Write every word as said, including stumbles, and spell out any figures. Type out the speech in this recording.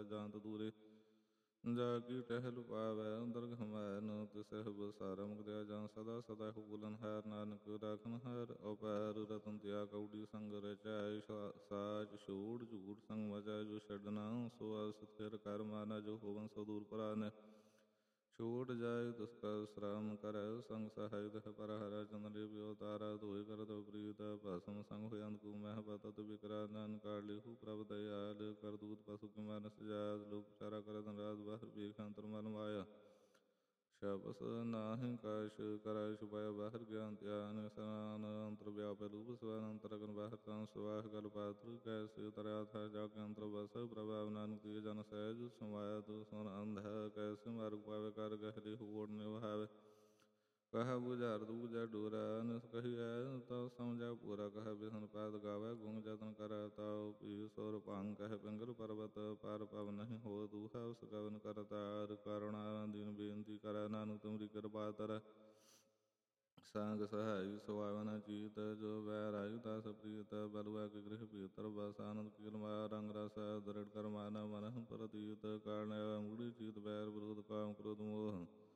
ਜਾਂਤ ਦੂਰੇ। ਜਾ ਕੀ ਟਹਿਲ ਪਾਵੈ ਦਰਗਹ ਮੈ ਨ ਤਿਸਹਿ ਬਸਾਰਾ ਮੁਕਤਿਆ ਜਾਂ ਸਦਾ ਸਦਾ ਬੁਲਨ ਹਾਰ ਨਾਨਕ ਰਾਖਨ ਹਾਰ। ਅਪੈਰ ਰਤਨ ਤਿਆ ਕਉਡੀ ਸੰਗ ਰਚੈ ਸਾਚ ਛੋੜ ਝੂਠ ਸੰਗ ਮਚੈ ਜੋ ਛੱਡਣਾ ਸੋ ਅਸ ਥਿਰ ਕਰ ਮਾਨਾ ਜੋ ਹੋਵਨ ਸੋ ਦੂਰ ਪਰਾਨੈ। ਛੋਟ ਜਾਇ ਤਿਸ ਕਾ ਸਰਾਮ ਕਰੈ ਸੰਗ ਸਹਾਇ ਤਹ ਪਰ ਹਰੈ ਚੰਦਨ ਪਿਓ ਤਾਰਾ ਧੋਇ ਕਰਤ ਪ੍ਰੀਤ ਭਸਮ ਸੰਗ ਹੋਇ ਅੰਧਕੂ ਮਹਿ ਬਤਤ ਬਿਕਰਾ ਨਾਨਕ ਕਾਲਿਹੂ ਪ੍ਰਭ ਦਇਆਲ ਕਰਦੂਤ ਪਸੁ ਕਿ ਮਾਨਸ ਜਾਤ ਲੋਕ ਚਾਰਾ ਕਰਤ ਰਾਤ ਬਾਹਰ ਵੇਖ ਅੰਤਰ ਮਨ ਮਾਇਆ। ਸ਼ਬਸ ਨਾਹਿ ਕਛ ਕਰੈ ਛੁਪਾਇਆ ਬਾਹਰ ਗਿਆਨ ਧਿਆਨ ਸਨਾਨ ਅੰਤਰ ਵਿਆਪੈ ਰੂਪ ਸਵਨ ਅੰਤਰ ਅਗਨ ਬਾਹਰ ਤਾਂ ਸਵਾਹ ਗਲ ਪਾਤਰ ਕੈਸੇ ਤਰਿਆ ਥਾ ਜਾ ਕੇ ਅੰਤਰ ਬਸ ਪ੍ਰਭਾਵ ਨਾਨਕ ਤੇ ਜਨ ਸਹਿਜ ਸਮਾਇਆ ਤੂ ਸੁਨ ਅੰਧ ਕੈਸੇ ਮਾਰਗ ਪਾਵੇ ਕਰ ਗਹਿਰੇ ਹੋੜ ਨਿਭਾਵੇ। ਕਹਾ ਬੁਝਾਰ ਤੂ ਬੁਝਾ ਡੋਰਾ ਨਿਸ ਕਹੀਐ ਤਉ ਸਮਝਾ ਪੂਰਾ ਕਹਾ ਬਿਸਨ ਪਾਤ ਗਾਵੈ ਗੁੰਗ ਜਤਨ ਕਰੈ ਤਾਉ ਪੀ ਸੁਰ ਭੰਗ ਕਹਿ ਪਿੰਗਲ ਪਰਬਤ ਪਰ ਪਵ ਨਹੀਂ ਹੋ ਤੂ ਹਵਸ ਕਵਨ ਕਰਤਾਰ ਕਰੁਣਾ ਦੀਨ ਬੇਨਤੀ ਕਰੈ ਨਾਨਕ ਤੁਮਰੀ ਕਿਰਪਾ ਤਰੈ। ਸੰਗ ਸਹਾਈ ਸੁਆਵਨ ਚੀਤ ਜੋ ਵੈ ਰਾਜੁ ਦਾਸ ਪ੍ਰੀਤ ਬਲੁਆ ਕੇ ਗ੍ਰਹਿ ਭੀਤਰ ਬਸ ਆਨੰਦ ਕੀਲ ਮਾਇਆ ਰੰਗ ਰਸ ਦ੍ਰਿੜ ਕਰ ਮਾਨਾ ਮਨ ਪ੍ਰਤੀਤ ਕਾਰਨ ਮੁੜੀ ਚੀਤ ਵੈਰ ਵਿਰੋਧ ਕਾਮ ਕ੍ਰੋਧ ਮੋਹ।